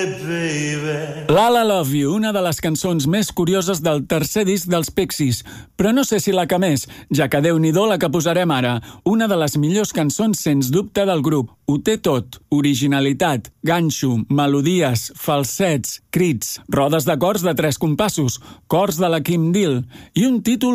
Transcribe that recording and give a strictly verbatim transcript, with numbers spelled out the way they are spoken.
Lala Love You, una de les cançons més curioses del tercer disc dels Pixies, però no sé si la que més, ja que Déu-n'hi-do la que posarem ara, una de les millors cançons sens dubte del grup. Ho té tot: originalitat, ganxo, melodies, falsets, crits, rodes de cors de tres compassos, cors de la Kim Deal i un títol